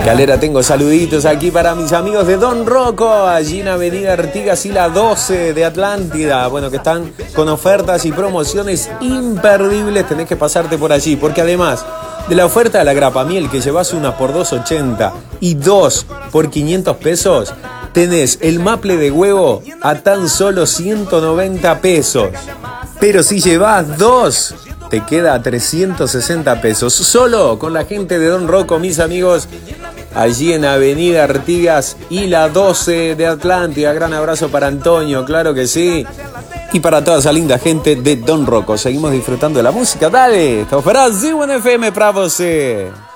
Calera, tengo saluditos aquí para mis amigos de Don Rocco, allí en Avenida Artigas y la 12 de Atlántida. Bueno, que están con ofertas y promociones imperdibles. Tenés que pasarte por allí, porque además de la oferta de la grapa miel, que llevas una por 2.80 y 2 por 500 pesos, tenés el maple de huevo a tan solo 190 pesos. Pero si llevas 2, te queda a 360 pesos. Solo con la gente de Don Rocco, mis amigos, allí en Avenida Artigas y la 12 de Atlántida. Gran abrazo para Antonio, claro que sí. Y para toda esa linda gente de Don Rocco. Seguimos disfrutando de la música. Dale, estamos para Brasil FM para você.